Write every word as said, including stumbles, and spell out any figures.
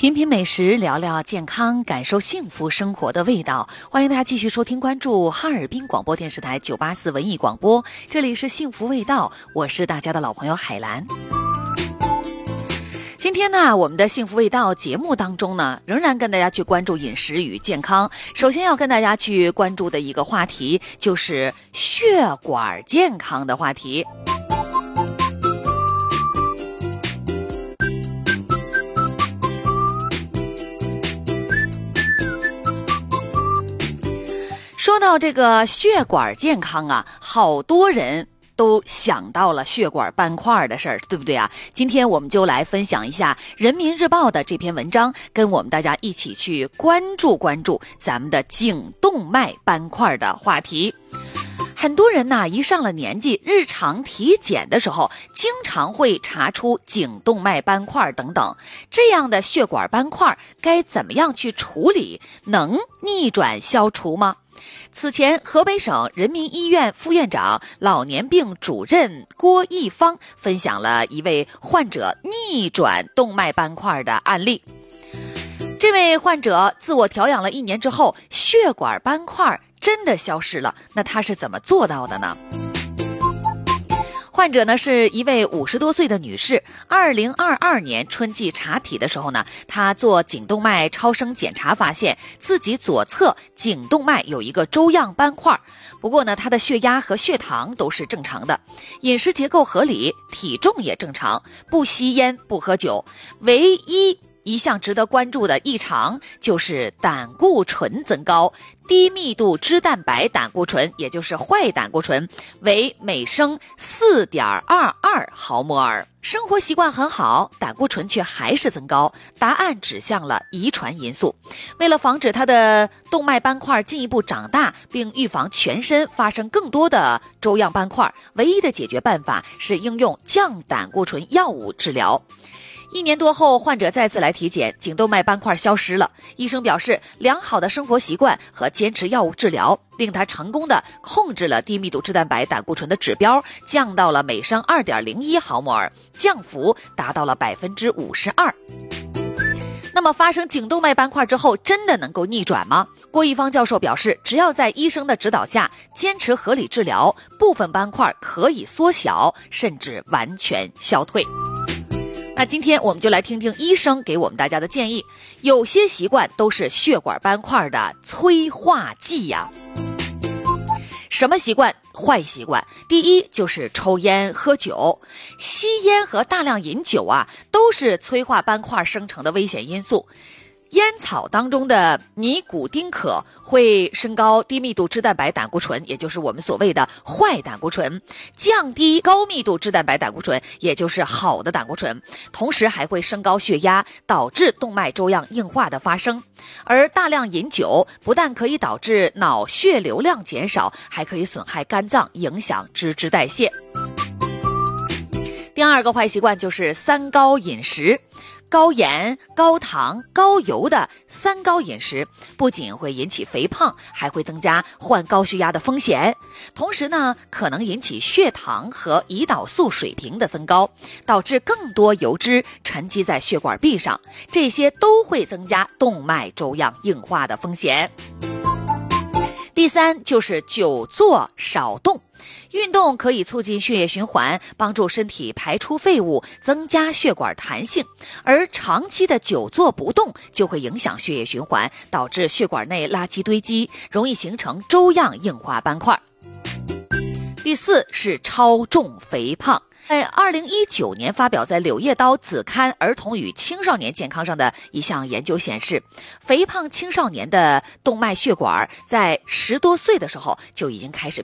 品品美食，聊聊健康，感受幸福生活的味道。欢迎大家继续收听关注哈尔滨广播电视台九八四文艺广播，这里是幸福味道，我是大家的老朋友海兰。今天呢，我们的幸福味道节目当中呢，仍然跟大家去关注饮食与健康。首先要跟大家去关注的一个话题，就是血管健康的话题。说到这个血管健康啊，好多人都想到了血管斑块的事儿，对不对啊？今天我们就来分享一下人民日报的这篇文章，跟我们大家一起去关注关注咱们的颈动脉斑块的话题。很多人呐，一上了年纪，日常体检的时候经常会查出颈动脉斑块等等，这样的血管斑块该怎么样去处理，能逆转消除吗？此前，河北省人民医院副院长、老年病主任郭义芳分享了一位患者逆转动脉斑块的案例。这位患者自我调养了一年之后，血管斑块真的消失了，那他是怎么做到的呢？患者呢是一位五十多岁的女士，二零二二年春季查体的时候呢，她做颈动脉超声检查，发现自己左侧颈动脉有一个粥样斑块。不过呢，她的血压和血糖都是正常的，饮食结构合理，体重也正常，不吸烟不喝酒，唯一一项值得关注的异常就是胆固醇增高，低密度脂蛋白胆固醇，也就是坏胆固醇，为每升 四点二二毫摩尔。生活习惯很好，胆固醇却还是增高，答案指向了遗传因素。为了防止他的动脉斑块进一步长大，并预防全身发生更多的粥样斑块，唯一的解决办法是应用降胆固醇药物治疗。一年多后，患者再次来体检，颈动脉斑块消失了。医生表示，良好的生活习惯和坚持药物治疗，令他成功的控制了低密度脂蛋白胆固醇的指标，降到了每升 二点零一毫摩尔，降幅达到了 百分之五十二。那么发生颈动脉斑块之后，真的能够逆转吗？郭义芳教授表示，只要在医生的指导下坚持合理治疗，部分斑块可以缩小，甚至完全消退。那今天我们就来听听医生给我们大家的建议。有些习惯都是血管斑块的催化剂呀、啊。什么习惯？坏习惯。第一就是抽烟喝酒。吸烟和大量饮酒啊，都是催化斑块生成的危险因素。烟草当中的尼古丁可会升高低密度脂蛋白胆固醇，也就是我们所谓的坏胆固醇，降低高密度脂蛋白胆固醇，也就是好的胆固醇，同时还会升高血压，导致动脉粥样硬化的发生。而大量饮酒不但可以导致脑血流量减少，还可以损害肝脏，影响脂质代谢。第二个坏习惯就是三高饮食。高盐、高糖、高油的三高饮食不仅会引起肥胖，还会增加患高血压的风险。同时呢，可能引起血糖和胰岛素水平的增高，导致更多油脂沉积在血管壁上，这些都会增加动脉粥样硬化的风险。第三就是久坐少动。运动可以促进血液循环，帮助身体排出废物，增加血管弹性，而长期的久坐不动就会影响血液循环，导致血管内垃圾堆积，容易形成粥样硬化斑块。第四是超重肥胖。在二零一九年发表在《柳叶刀》子刊儿童与青少年健康上的一项研究显示，肥胖青少年的动脉血管在十多岁的时候就已经开始